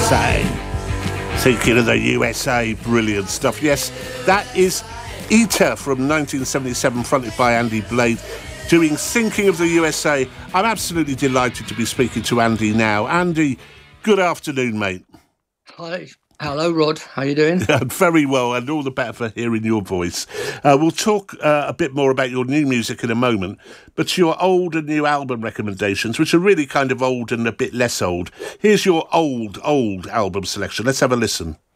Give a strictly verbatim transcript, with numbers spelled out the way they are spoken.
S A. Thinking of the U S A, brilliant stuff. Yes, that is Eater from nineteen seventy-seven, fronted by Andy Blade, doing Thinking of the U S A. I'm absolutely delighted to be speaking to Andy now. Andy, good afternoon, mate. Hi. Hello, Rod. How you doing? Very well, and all the better for hearing your voice. Uh, we'll talk uh, a bit more about your new music in a moment, but your old and new album recommendations, which are really kind of old and a bit less old. Here's your old, old album selection. Let's have a listen.